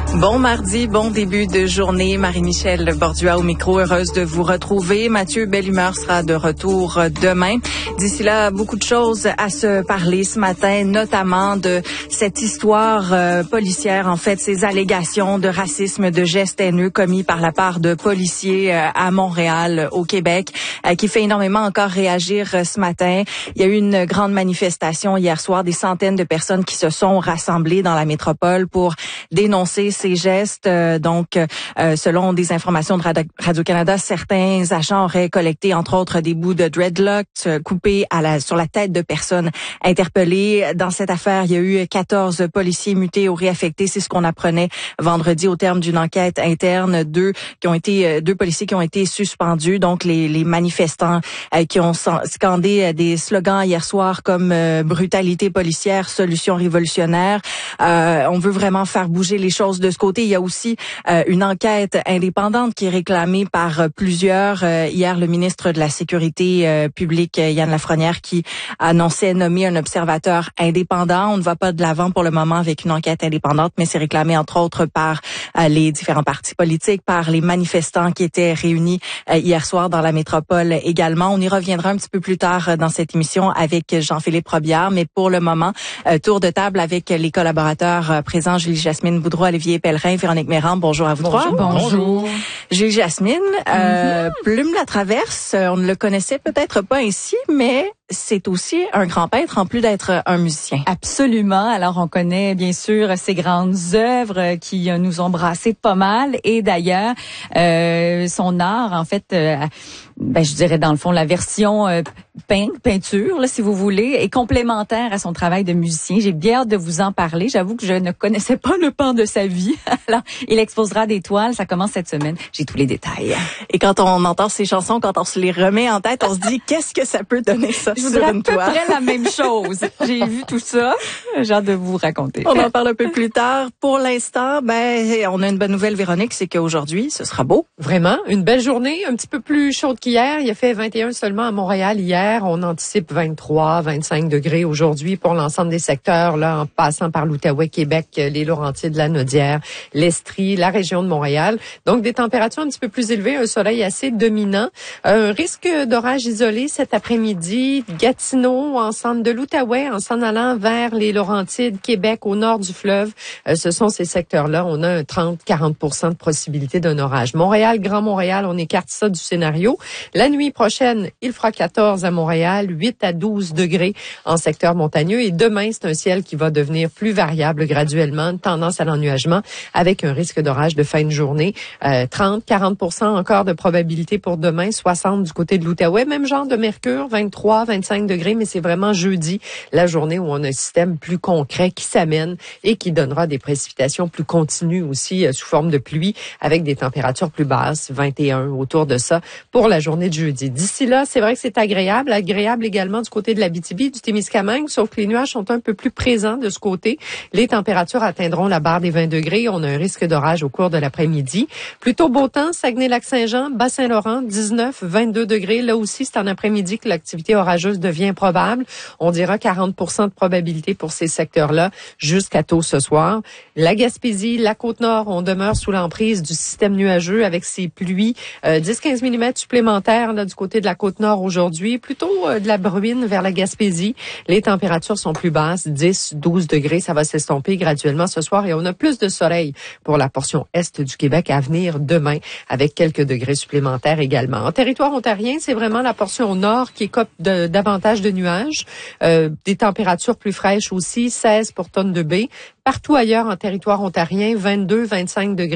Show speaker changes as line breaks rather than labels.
Bon mardi, bon début de journée. Marie-Michel Bordua au micro, heureuse de vous retrouver. Mathieu Bellumeur sera de retour demain. D'ici là, beaucoup de choses à se parler ce matin, notamment de cette histoire policière, en fait, ces allégations de racisme, de gestes haineux commis par la part de policiers à Montréal, au Québec, qui fait énormément encore réagir ce matin. Il y a eu une grande manifestation hier soir, des centaines de personnes qui se sont rassemblées dans la métropole pour dénoncer ces gestes. Selon des informations de Radio-Canada, certains agents auraient collecté, entre autres, des bouts de dreadlocks coupés sur la tête de personnes interpellées. Dans cette affaire, il y a eu 14 policiers mutés ou réaffectés. C'est ce qu'on apprenait vendredi au terme d'une enquête interne. Deux policiers qui ont été suspendus. Donc, les manifestants qui ont scandé des slogans hier soir comme brutalité policière, solution révolutionnaire. On veut vraiment faire bouger les choses de ce côté. Il y a aussi une enquête indépendante qui est réclamée par plusieurs. Hier, le ministre de la Sécurité publique, Yann Lafrenière, qui annonçait nommer un observateur indépendant. On ne va pas de l'avant pour le moment avec une enquête indépendante, mais c'est réclamé entre autres par les différents partis politiques, par les manifestants qui étaient réunis hier soir dans la métropole également. On y reviendra un petit peu plus tard dans cette émission avec Jean-Philippe Robillard, mais pour le moment, tour de table avec les collaborateurs présents, Julie-Jasmine Boudreau, Olivier Pellerin, Véronique Méran. Bonjour à vous trois.
Bonjour.
Julie-Jasmine, Plume la Traverse, on ne le connaissait peut-être pas ainsi, mais c'est aussi un grand peintre en plus d'être un musicien.
Absolument. Alors, on connaît bien sûr ses grandes œuvres qui nous ont brassé pas mal. Et d'ailleurs, son art, en fait, je dirais dans le fond, la version peinture, là, si vous voulez, est complémentaire à son travail de musicien. J'ai bien hâte de vous en parler. J'avoue que je ne connaissais pas le pan de sa vie. Alors, il exposera des toiles. Ça commence cette semaine. J'ai tous les détails.
Et quand on entend ces chansons, quand on se les remet en tête, on se dit, qu'est-ce que ça peut donner ça
je voudrais à peu près la même chose. J'ai vu tout ça. J'ai hâte de vous raconter.
On en parle un peu plus tard. Pour l'instant, on a une bonne nouvelle, Véronique, c'est qu'aujourd'hui, ce sera beau.
Vraiment, une belle journée, un petit peu plus chaude qu'hier. Il a fait 21 seulement à Montréal hier. On anticipe 23, 25 degrés aujourd'hui pour l'ensemble des secteurs, là, en passant par l'Outaouais, Québec, les Laurentides, la Naudière, l'Estrie, la région de Montréal. Donc, des températures un petit peu plus élevées, un soleil assez dominant. Un risque d'orage isolé cet après-midi. Gatineau, en centre de l'Outaouais, en s'en allant vers les Laurentides, Québec, au nord du fleuve. Ce sont ces secteurs-là. On a un 30-40% de possibilité d'un orage. Montréal, Grand Montréal, on écarte ça du scénario. La nuit prochaine, il fera 14 à Montréal, 8 à 12 degrés en secteur montagneux. Et demain, c'est un ciel qui va devenir plus variable graduellement, tendance à l'ennuagement, avec un risque d'orage de fin de journée. 30-40% encore de probabilité pour demain, 60 du côté de l'Outaouais. Même genre de mercure, 23, 25 degrés, mais c'est vraiment jeudi, la journée où on a un système plus concret qui s'amène et qui donnera des précipitations plus continues aussi sous forme de pluie avec des températures plus basses, 21 autour de ça pour la journée de jeudi. D'ici là, c'est vrai que c'est agréable également du côté de l'Abitibi, du Témiscamingue, sauf que les nuages sont un peu plus présents de ce côté. Les températures atteindront la barre des 20 degrés. On a un risque d'orage au cours de l'après-midi. Plutôt beau temps, Saguenay-Lac-Saint-Jean, Bas-Saint-Laurent, 19, 22 degrés. Là aussi, c'est en après-midi que l'activité orageuse devient probable. On dira 40% de probabilité pour ces secteurs-là jusqu'à tôt ce soir. La Gaspésie, la Côte-Nord, on demeure sous l'emprise du système nuageux avec ces pluies. 10-15 mm supplémentaires là, du côté de la Côte-Nord aujourd'hui. Plutôt de la bruine vers la Gaspésie. Les températures sont plus basses, 10-12 degrés. Ça va s'estomper graduellement ce soir et on a plus de soleil pour la portion est du Québec à venir demain avec quelques degrés supplémentaires également. En territoire ontarien, c'est vraiment la portion nord qui écope davantage de nuages. Des températures plus fraîches aussi, 16 pour tonne de baie. Partout ailleurs en territoire ontarien, 22-25 degrés.